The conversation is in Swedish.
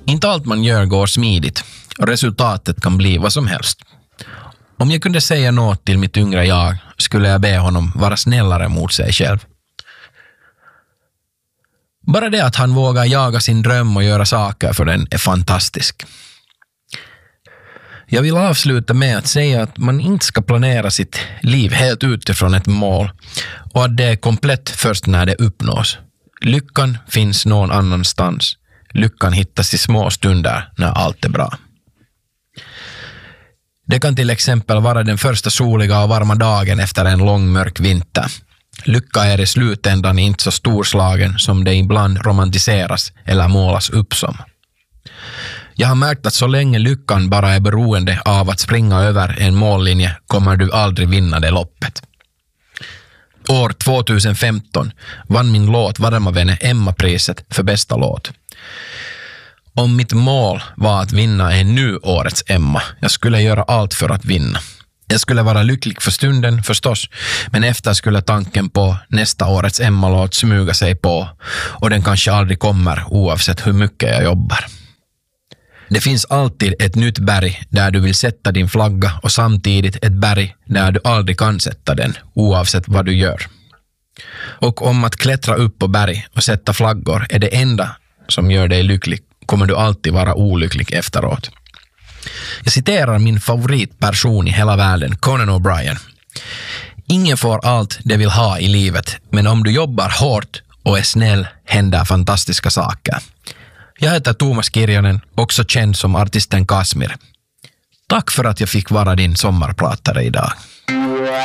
Inte allt man gör går smidigt och resultatet kan bli vad som helst. Om jag kunde säga något till mitt yngre jag skulle jag be honom vara snällare mot sig själv. Bara det att han vågar jaga sin dröm och göra saker för den är fantastisk. Jag vill avsluta med att säga att man inte ska planera sitt liv helt utifrån ett mål och att det är komplett först när det uppnås. Lyckan finns någon annanstans. Lyckan hittas i små stunder när allt är bra. Det kan till exempel vara den första soliga och varma dagen efter en lång mörk vinter. Lycka är i slutändan inte så storslagen som det ibland romantiseras eller målas upp som. Jag har märkt att så länge lyckan bara är beroende av att springa över en mållinje kommer du aldrig vinna det loppet. År 2015 vann min låt Varma vänner Emma-priset för bästa låt. Om mitt mål var att vinna en nu årets Emma, jag skulle göra allt för att vinna. Jag skulle vara lycklig för stunden förstås, men efter skulle tanken på nästa årets Emma-låt smyga sig på och den kanske aldrig kommer oavsett hur mycket jag jobbar. Det finns alltid ett nytt berg där du vill sätta din flagga och samtidigt ett berg där du aldrig kan sätta den oavsett vad du gör. Och om att klättra upp på berg och sätta flaggor är det enda som gör dig lycklig kommer du alltid vara olycklig efteråt. Jag citerar min favoritperson i hela världen, Conan O'Brien. Ingen får allt de vill ha i livet, men om du jobbar hårt och är snäll händer fantastiska saker. Jag heter Thomas Kirjonen, också känd som artisten Kasmir. Tack för att jag fick vara din sommarpratare idag.